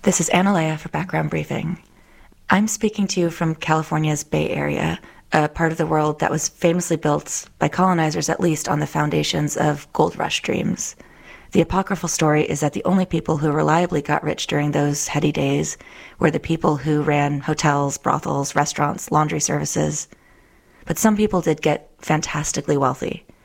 This is Analea for Background Briefing. I'm speaking to you from California's Bay Area, a part of the world that was famously built, by colonizers at least, on the foundations of gold rush dreams. The apocryphal story is that the only people who reliably got rich during those heady days were the people who ran hotels, brothels, restaurants, laundry services. But some people did get fantastically wealthy.